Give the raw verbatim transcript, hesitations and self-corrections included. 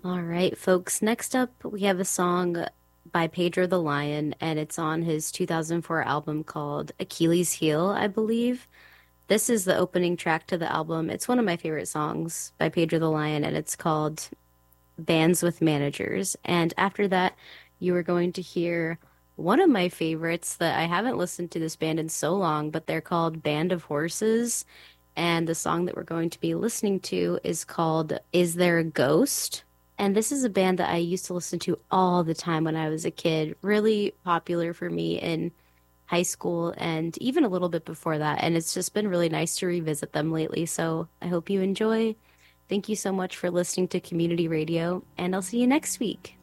All right, folks. Next up, we have a song by Pedro the Lion, and it's on his two thousand four album called Achilles Heel, I believe. This is the opening track to the album. It's one of my favorite songs by Pedro the Lion, and it's called Bands with Managers. And after that, you are going to hear one of my favorites that I haven't listened to this band in so long, but they're called Band of Horses. And the song that we're going to be listening to is called Is There a Ghost? And this is a band that I used to listen to all the time when I was a kid. Really popular for me in high school and even a little bit before that. And it's just been really nice to revisit them lately. So I hope you enjoy. Thank you so much for listening to Community Radio, and I'll see you next week.